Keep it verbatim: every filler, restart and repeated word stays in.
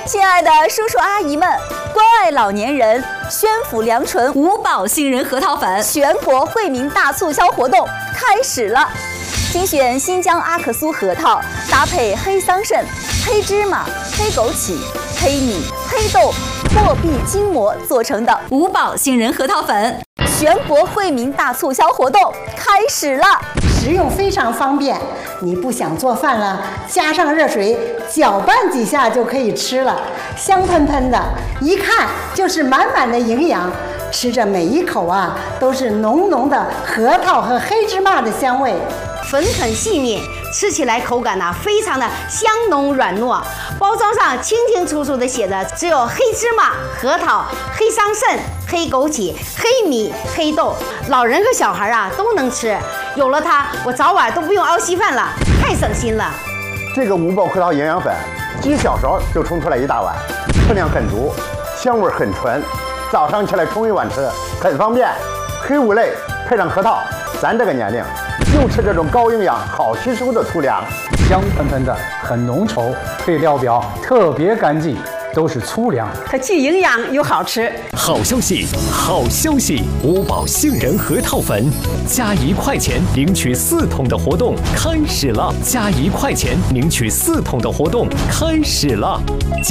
亲爱的叔叔阿姨们，关爱老年人，宣府良醇五宝杏仁核桃粉全国惠民大促销活动开始了！精选新疆阿克苏核桃，搭配黑桑葚、黑芝麻、黑枸杞、黑米、黑豆、破壁筋膜做成的五宝杏仁核桃粉，全国惠民大促销活动开始了！ 食用非常方便，你不想做饭了，加上热水搅拌几下就可以吃了，香喷喷的，一看就是满满的营养。吃着每一口啊，都是浓浓的核桃和黑芝麻的香味。 粉很细腻，吃起来口感呢、啊、非常的香浓软糯。包装上清清楚楚的写着，只有黑芝麻、核桃、黑桑葚、黑枸杞、黑米、黑豆，老人和小孩啊都能吃。有了它，我早晚都不用熬稀饭了，太省心了。 这个五宝核桃营养粉，几小勺就冲出来一大碗，分量很足，香味很纯。早上起来冲一碗吃，很方便。黑五类配上核桃，咱这个年龄就吃这种高营养、好吸收的粗粮， 香喷喷的，很浓稠，配料表特别干净，都是粗粮， 它既营养又好吃。 好消息，好消息！五宝杏仁核桃粉加一块钱领取四桶的活动开始了，加一块钱领取四桶的活动开始了。